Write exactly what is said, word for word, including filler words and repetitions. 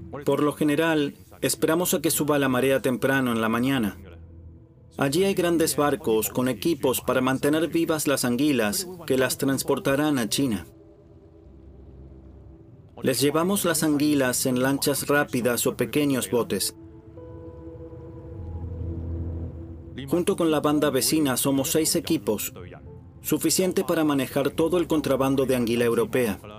Por lo general, esperamos a que suba la marea temprano en la mañana. Allí hay grandes barcos con equipos para mantener vivas las anguilas que las transportarán a China. Les llevamos las anguilas en lanchas rápidas o pequeños botes. Junto con la banda vecina somos seis equipos, suficiente para manejar todo el contrabando de anguila europea.